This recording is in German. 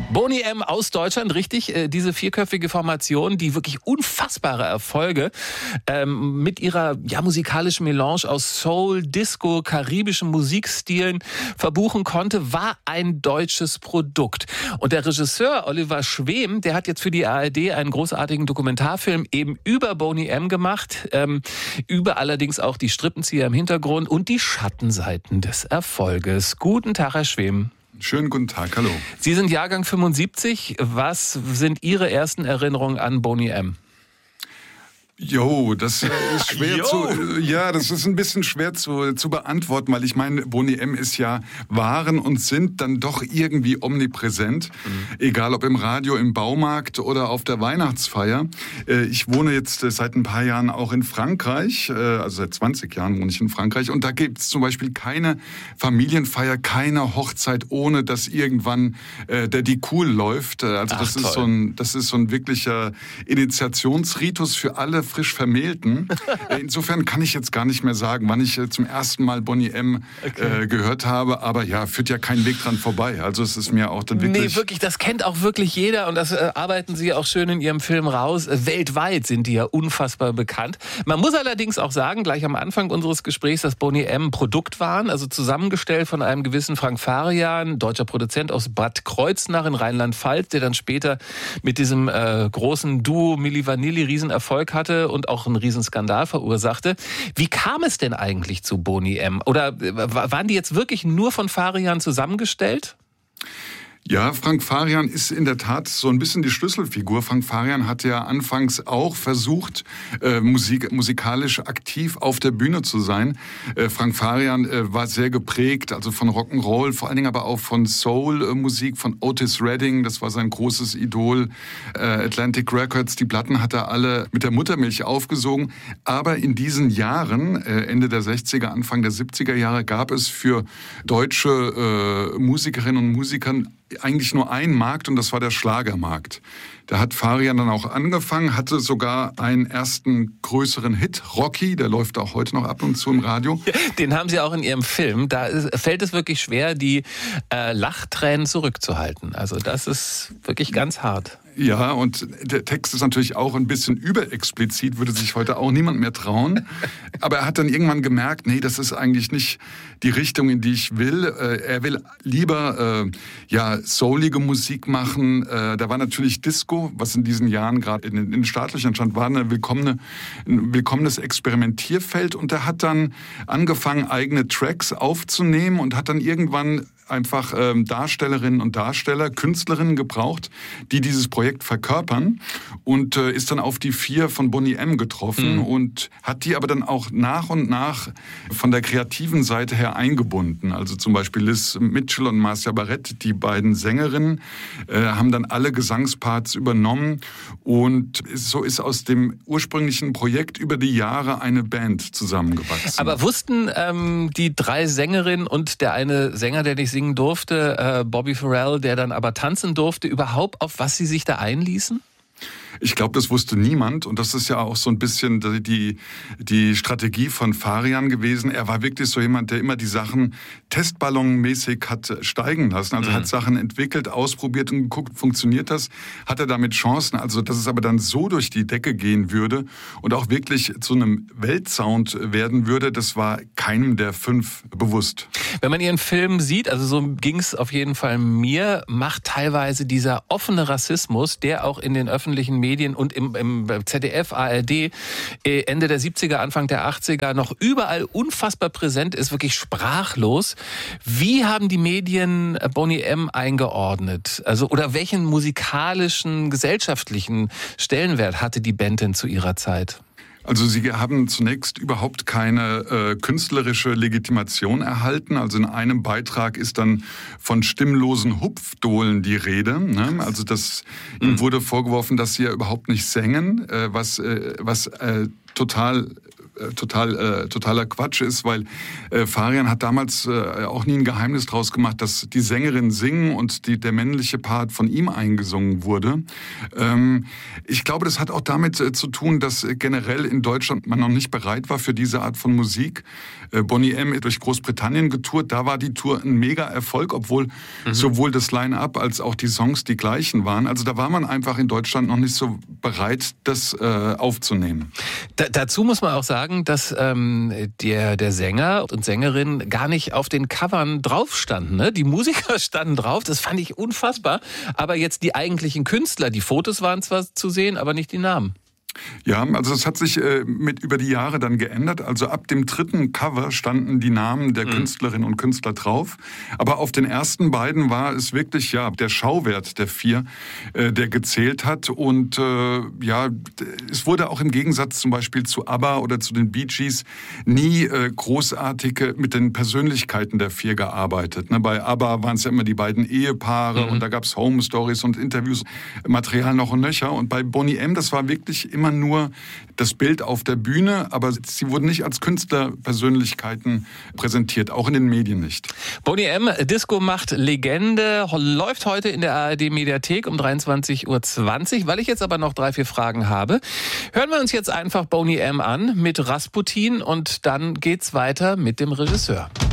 Boney M. aus Deutschland, richtig, diese vierköpfige Formation, die wirklich unfassbare Erfolge mit ihrer musikalischen Melange aus Soul, Disco, karibischen Musikstilen verbuchen konnte, war ein deutsches Produkt. Und der Regisseur Oliver Schwem, der hat jetzt für die ARD einen großartigen Dokumentarfilm eben über Boney M. gemacht, über allerdings auch die Strippenzieher im Hintergrund und die Schattenseiten des Erfolges. Guten Tag, Herr Schwem. Schönen guten Tag, hallo. Sie sind Jahrgang 75. Was sind Ihre ersten Erinnerungen an Boney M.? Das ist schwer das ist ein bisschen schwer zu beantworten, weil ich meine, Boney M. ist ja, waren und sind dann doch irgendwie omnipräsent, egal ob im Radio, im Baumarkt oder auf der Weihnachtsfeier. Ich wohne jetzt seit ein paar Jahren auch in Frankreich, also seit 20 Jahren wohne ich in Frankreich, und da gibt es zum Beispiel keine Familienfeier, keine Hochzeit, ohne dass irgendwann Daddy Cool läuft. Also das ist so ein wirklicher Initiationsritus für alle frisch Vermählten. Insofern kann ich jetzt gar nicht mehr sagen, wann ich zum ersten Mal Boney M. Gehört habe, aber führt ja kein Weg dran vorbei. Also es ist mir auch dann wirklich... Nee, wirklich, das kennt auch wirklich jeder und das arbeiten Sie auch schön in Ihrem Film raus. Weltweit sind die ja unfassbar bekannt. Man muss allerdings auch sagen, gleich am Anfang unseres Gesprächs, dass Boney M. ein Produkt waren, also zusammengestellt von einem gewissen Frank Farian, deutscher Produzent aus Bad Kreuznach in Rheinland-Pfalz, der dann später mit diesem großen Duo Milli Vanilli Riesenerfolg hatte und auch einen Riesenskandal verursachte. Wie kam es denn eigentlich zu Boney M? Oder waren die jetzt wirklich nur von Farian zusammengestellt? Ja, Frank Farian ist in der Tat so ein bisschen die Schlüsselfigur. Frank Farian hat ja anfangs auch versucht, musikalisch aktiv auf der Bühne zu sein. Frank Farian war sehr geprägt, also von Rock'n'Roll, vor allen Dingen aber auch von Soul-Musik, von Otis Redding, das war sein großes Idol. Atlantic Records, die Platten hat er alle mit der Muttermilch aufgesogen. Aber in diesen Jahren, Ende der 60er, Anfang der 70er Jahre, gab es für deutsche Musikerinnen und Musiker eigentlich nur einen Markt, und das war der Schlagermarkt. Da hat Farian dann auch angefangen, hatte sogar einen ersten größeren Hit, Rocky, der läuft auch heute noch ab und zu im Radio. Den haben Sie auch in Ihrem Film. Da fällt es wirklich schwer, die Lachtränen zurückzuhalten. Also das ist wirklich ganz hart. Ja, und der Text ist natürlich auch ein bisschen überexplizit, würde sich heute auch niemand mehr trauen. Aber er hat dann irgendwann gemerkt, nee, das ist eigentlich nicht die Richtung, in die ich will. Er will lieber soulige Musik machen. Da war natürlich Disco, was in diesen Jahren gerade in den Startlöchern stand, war ein willkommenes Experimentierfeld. Und er hat dann angefangen, eigene Tracks aufzunehmen und hat dann irgendwann einfach Darstellerinnen und Darsteller, Künstlerinnen gebraucht, die dieses Projekt verkörpern, und ist dann auf die 4 von Boney M. getroffen und hat die aber dann auch nach und nach von der kreativen Seite her eingebunden. Also zum Beispiel Liz Mitchell und Marcia Barrett, die beiden Sängerinnen, haben dann alle Gesangsparts übernommen, und so ist aus dem ursprünglichen Projekt über die Jahre eine Band zusammengewachsen. Aber wussten die 3 Sängerinnen und der eine Sänger, der nicht singen durfte, Bobby Farrell, der dann aber tanzen durfte, überhaupt, auf was sie sich da einließen? Ich glaube, das wusste niemand, und das ist ja auch so ein bisschen die Strategie von Farian gewesen. Er war wirklich so jemand, der immer die Sachen testballonmäßig hat steigen lassen. Also hat Sachen entwickelt, ausprobiert und geguckt, funktioniert das? Hat er damit Chancen? Also, dass es aber dann so durch die Decke gehen würde und auch wirklich zu einem Weltsound werden würde, das war keinem der 5 bewusst. Wenn man Ihren Film sieht, also so ging es auf jeden Fall mir, macht teilweise dieser offene Rassismus, der auch in den öffentlichen Medien und im ZDF, ARD, Ende der 70er, Anfang der 80er noch überall unfassbar präsent ist, wirklich sprachlos. Wie haben die Medien Boney M. eingeordnet? Also, oder welchen musikalischen, gesellschaftlichen Stellenwert hatte die Band denn zu ihrer Zeit? Also sie haben zunächst überhaupt keine künstlerische Legitimation erhalten. Also in einem Beitrag ist dann von stimmlosen Hupfdohlen die Rede. Ne? Also ihm wurde vorgeworfen, dass sie ja überhaupt nicht sängen, was total totaler Quatsch ist, weil Farian hat damals auch nie ein Geheimnis draus gemacht, dass die Sängerin singen und der männliche Part von ihm eingesungen wurde. Ich glaube, das hat auch damit zu tun, dass generell in Deutschland man noch nicht bereit war für diese Art von Musik. Boney M. durch Großbritannien getourt, da war die Tour ein Mega-Erfolg, obwohl sowohl das Line-Up als auch die Songs die gleichen waren. Also da war man einfach in Deutschland noch nicht so bereit, das aufzunehmen. Dazu muss man auch sagen, dass der Sänger und Sängerin gar nicht auf den Covern drauf standen. Ne? Die Musiker standen drauf, das fand ich unfassbar. Aber jetzt die eigentlichen Künstler, die Fotos waren zwar zu sehen, aber nicht die Namen. Ja, also das hat sich über die Jahre dann geändert. Also ab dem 3. Cover standen die Namen der Künstlerinnen und Künstler drauf. Aber auf den ersten beiden war es wirklich der Schauwert der 4, der gezählt hat. Und es wurde auch im Gegensatz zum Beispiel zu ABBA oder zu den Bee Gees nie großartig mit den Persönlichkeiten der 4 gearbeitet. Ne? Bei ABBA waren es ja immer die beiden Ehepaare und da gab es Home Stories und Interviews, Material noch und nöcher. Und bei Boney M., das war wirklich immer nur das Bild auf der Bühne, aber sie wurden nicht als Künstlerpersönlichkeiten präsentiert, auch in den Medien nicht. Boney M., Disco macht Legende, läuft heute in der ARD-Mediathek um 23:20 Uhr. Weil ich jetzt aber noch 3, 4 Fragen habe, hören wir uns jetzt einfach Boney M. an mit Rasputin und dann geht's weiter mit dem Regisseur.